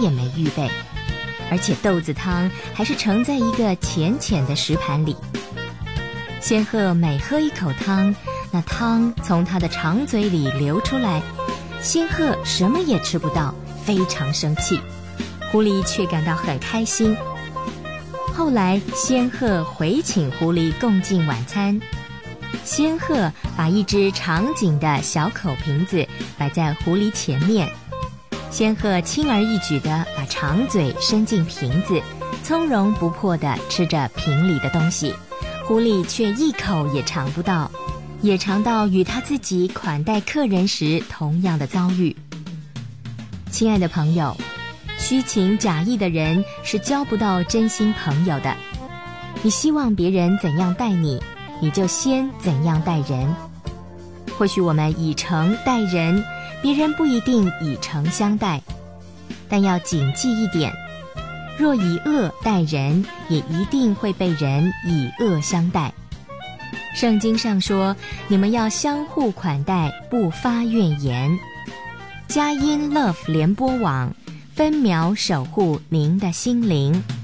也没预备，而且豆子汤还是盛在一个浅浅的石盘里。仙鹤每喝一口汤，那汤从他的长嘴里流出来，仙鹤什么也吃不到，非常生气。狐狸却感到很开心。后来仙鹤回请狐狸共进晚餐，仙鹤把一只长颈的小口瓶子摆在狐狸前面，仙鹤轻而易举地把长嘴伸进瓶子，从容不迫地吃着瓶里的东西，狐狸却一口也尝不到，也尝到与他自己款待客人时同样的遭遇。亲爱的朋友，虚情假意的人是交不到真心朋友的。你希望别人怎样待你，你就先怎样待人。或许我们以诚待人，别人不一定以诚相待，但要谨记一点，若以恶待人，也一定会被人以恶相待。圣经上说，你们要相互款待，不发怨言。佳音 Love 联播网分秒守护您的心灵。